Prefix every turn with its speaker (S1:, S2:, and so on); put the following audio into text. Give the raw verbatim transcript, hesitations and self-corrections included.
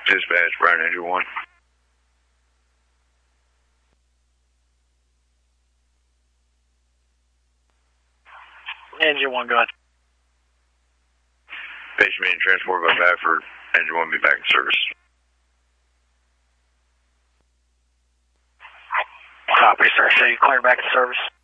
S1: Dispatch, Brown Engine one.
S2: Engine one, go ahead.
S1: Patient being transported by Bafford. Engine one be back in service.
S2: Copy, sir. So you clear back in service?